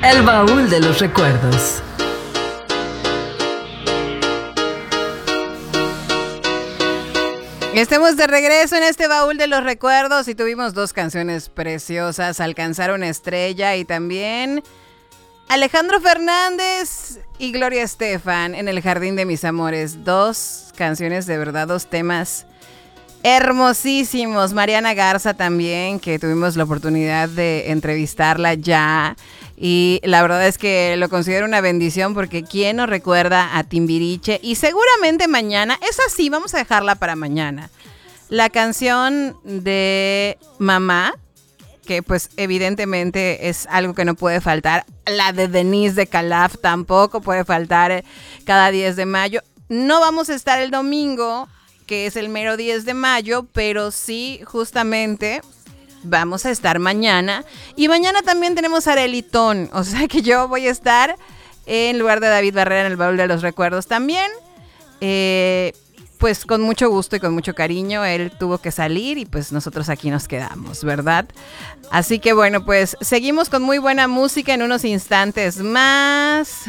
El baúl de los recuerdos. Estamos de regreso en este baúl de los recuerdos y tuvimos dos canciones preciosas, Alcanzar una estrella y también Alejandro Fernández y Gloria Estefan en El jardín de mis amores. Dos canciones de verdad, dos temas hermosísimos. Mariana Garza también, que tuvimos la oportunidad de entrevistarla ya. Y la verdad es que lo considero una bendición porque ¿quién nos recuerda a Timbiriche? Y seguramente mañana, es así, vamos a dejarla para mañana. La canción de Mamá, que pues evidentemente es algo que no puede faltar. La de Denise de Calaf tampoco puede faltar cada 10 de mayo. No vamos a estar el domingo, que es el mero 10 de mayo, pero sí justamente vamos a estar mañana. Y mañana también tenemos a Arelitón, o sea que yo voy a estar en lugar de David Barrera en el baúl de los recuerdos también. Pues con mucho gusto y con mucho cariño. Él tuvo que salir y pues nosotros aquí nos quedamos, ¿verdad? Así que bueno, pues seguimos con muy buena música en unos instantes más.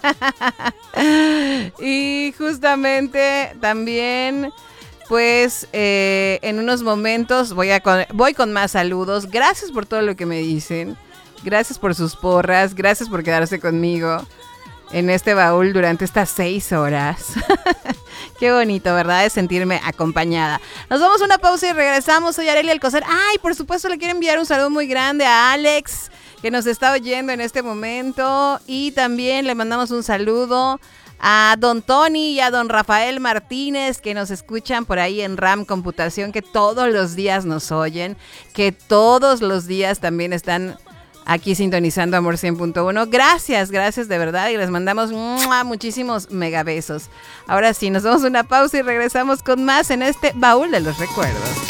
Y justamente también pues en unos momentos voy con más saludos. Gracias por todo lo que me dicen. Gracias por sus porras. Gracias por quedarse conmigo en este baúl durante estas 6 horas. Qué bonito, ¿verdad? De sentirme acompañada. Nos vamos a una pausa y regresamos. Soy Arely Alcocer. Ay, por supuesto, le quiero enviar un saludo muy grande a Alex, que nos está oyendo en este momento. Y también le mandamos un saludo a don Tony y a don Rafael Martínez, que nos escuchan por ahí en RAM Computación, que todos los días nos oyen, que todos los días también están aquí sintonizando Amor 100.1. Gracias de verdad y les mandamos muchísimos megabesos. Ahora sí, nos damos una pausa y regresamos con más en este baúl de los recuerdos.